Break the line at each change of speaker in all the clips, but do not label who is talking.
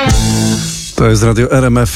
To jest Radio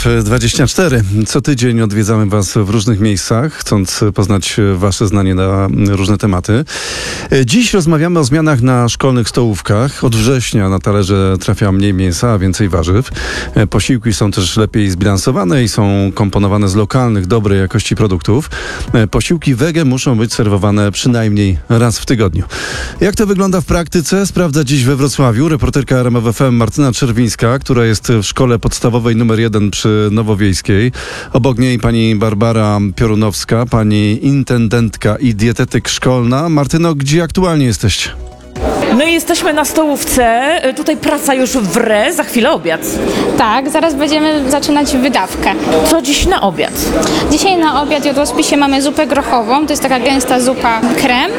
RMF24. Co tydzień odwiedzamy Was w różnych miejscach, chcąc poznać Wasze zdanie na różne tematy. Dziś rozmawiamy o zmianach na szkolnych stołówkach. Od września na talerze trafia mniej mięsa, a więcej warzyw. Posiłki są też lepiej zbilansowane i są komponowane z lokalnych, dobrej jakości produktów. Posiłki wege muszą być serwowane przynajmniej raz w tygodniu. Jak to wygląda w praktyce? Sprawdza dziś we Wrocławiu reporterka RMF FM Martyna Czerwińska, która jest w szkole podstawowej numer 1 przy Nowowiejskiej. Obok niej pani Barbara Piorunowska, pani intendentka i dietetyk szkolna. Martyno, gdzie aktualnie jesteście?
No i jesteśmy na stołówce. Tutaj praca już wre, za chwilę obiad.
Tak, zaraz będziemy zaczynać wydawkę.
Co dziś na obiad?
Dzisiaj na obiad w jadłospisie mamy zupę grochową. To jest taka gęsta zupa krem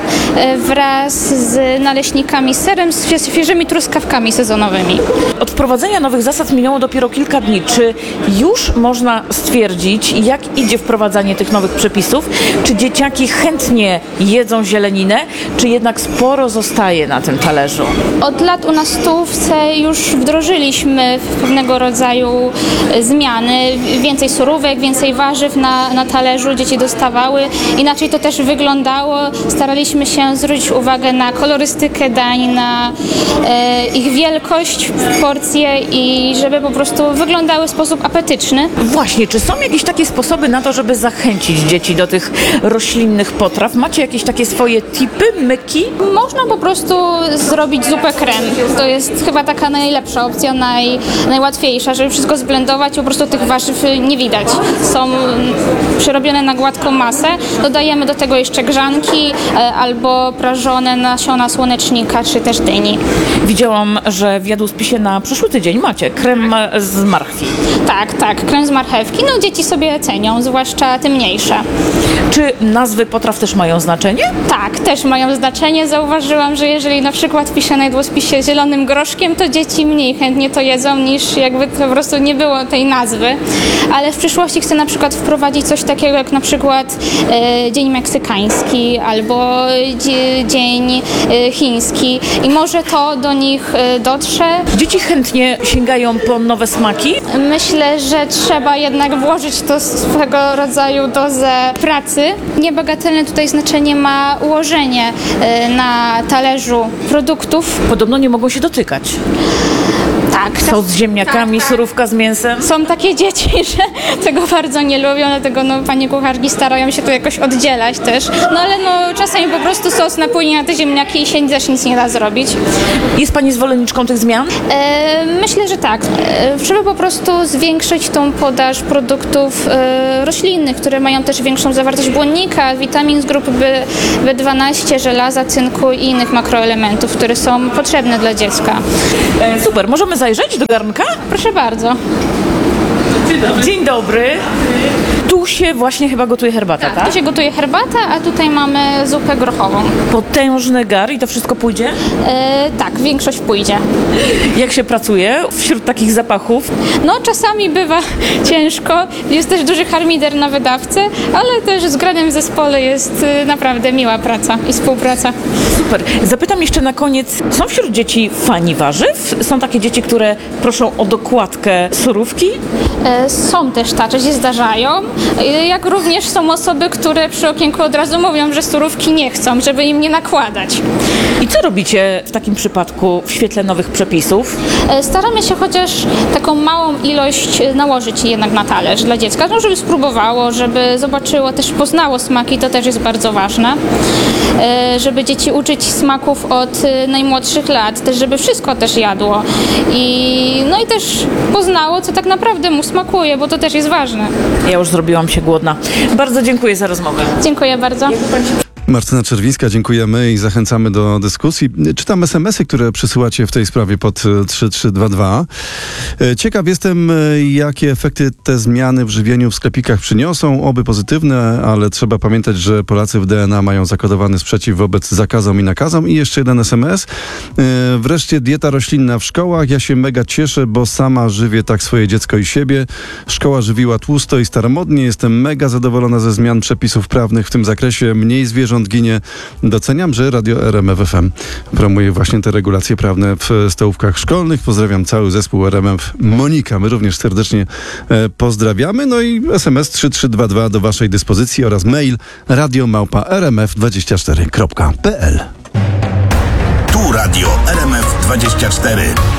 wraz z naleśnikami, z serem, z świeżymi truskawkami sezonowymi.
Od wprowadzenia nowych zasad minęło dopiero kilka dni. Czy już można stwierdzić, jak idzie wprowadzanie tych nowych przepisów? Czy dzieciaki chętnie jedzą zieleninę, czy jednak sporo zostaje na tym talerzu?
Od lat u nas w stołówce już wdrożyliśmy pewnego rodzaju zmiany. Więcej surówek, więcej warzyw na talerzu dzieci dostawały. Inaczej to też wyglądało. Staraliśmy się zwrócić uwagę na kolorystykę dań, na ich wielkość, porcje i żeby po prostu wyglądały w sposób apetyczny.
Właśnie, czy są jakieś takie sposoby na to, żeby zachęcić dzieci do tych roślinnych potraw? Macie jakieś takie swoje tipy, myki?
Można po prostu zrobić zupę krem. To jest chyba taka najlepsza opcja, najłatwiejsza, żeby wszystko zblendować i po prostu tych warzyw nie widać. Są przerobione na gładką masę. Dodajemy do tego jeszcze grzanki albo prażone nasiona słonecznika czy też dyni.
Widziałam, że w jadłospisie na przyszły tydzień macie krem z marchwi.
Tak, krem z marchewki. No dzieci sobie cenią, zwłaszcza te mniejsze.
Czy nazwy potraw też mają znaczenie?
Tak, też mają znaczenie. Zauważyłam, że jeżeli na przykład piszę na jadłospisie zielonym groszkiem, to dzieci mniej chętnie to jedzą, niż jakby to po prostu nie było tej nazwy. Ale w przyszłości chcę na przykład wprowadzić coś takiego jak na przykład dzień meksykański albo dzień chiński i może to do nich dotrze.
Dzieci chętnie sięgają po nowe smaki?
Myślę, że trzeba jednak włożyć to swego rodzaju dozę pracy. Niebagatelne tutaj znaczenie ma ułożenie na talerzu produktów.
Podobno nie mogą się dotykać.
Tak.
Sos z ziemniakami, tak. Surówka z mięsem.
Są takie dzieci, że tego bardzo nie lubią, dlatego panie kucharki starają się to jakoś oddzielać też. No ale czasami po prostu sos napłynie na te ziemniaki i się też nic nie da zrobić.
Jest pani zwolenniczką tych zmian?
Myślę, że tak. Trzeba po prostu zwiększyć tą podaż produktów roślinnych, które mają też większą zawartość błonnika, witamin z grupy B12, żelaza, cynku i innych makroelementów, które są potrzebne dla dziecka.
Super, możemy zajrzeć do garnka?
Proszę bardzo.
Dzień dobry. Tu się właśnie chyba gotuje herbata, tak?
Tu się gotuje herbata, a tutaj mamy zupę grochową.
Potężny gar i to wszystko pójdzie?
Tak, większość pójdzie.
Jak się pracuje wśród takich zapachów?
No czasami bywa ciężko. Jest też duży harmider na wydawcę, ale też z granem w zespole jest naprawdę miła praca i współpraca.
Super. Zapytam jeszcze na koniec, są wśród dzieci fani warzyw? Są takie dzieci, które proszą o dokładkę surówki?
Są też tacy, się zdarzają. Jak również są osoby, które przy okienku od razu mówią, że surówki nie chcą, żeby im nie nakładać.
I co robicie w takim przypadku w świetle nowych przepisów?
Staramy się chociaż taką małą ilość nałożyć jednak na talerz dla dziecka, żeby spróbowało, żeby zobaczyło, też poznało smaki, to też jest bardzo ważne. Żeby dzieci uczyć smaków od najmłodszych lat, też żeby wszystko też jadło. I też poznało, co tak naprawdę mu smakuje, bo to też jest ważne.
Ja już zrobiłam się głodna. Bardzo dziękuję za rozmowę.
Dziękuję bardzo.
Martyna Czerwińska, dziękujemy i zachęcamy do dyskusji. Czytam SMS-y, które przysyłacie w tej sprawie pod 3322. Ciekaw jestem, jakie efekty te zmiany w żywieniu w sklepikach przyniosą. Oby pozytywne, ale trzeba pamiętać, że Polacy w DNA mają zakodowany sprzeciw wobec zakazom i nakazom. I jeszcze jeden SMS. Wreszcie dieta roślinna w szkołach. Ja się mega cieszę, bo sama żywię tak swoje dziecko i siebie. Szkoła żywiła tłusto i staromodnie. Jestem mega zadowolona ze zmian przepisów prawnych w tym zakresie. Mniej zwierząt Wąt ginie. Doceniam, że Radio RMF FM promuje właśnie te regulacje prawne w stołówkach szkolnych. Pozdrawiam cały zespół RMF. Monika, my również serdecznie pozdrawiamy. No i SMS 3322 do waszej dyspozycji oraz mail radio@rmf24.pl.
Tu Radio RMF 24.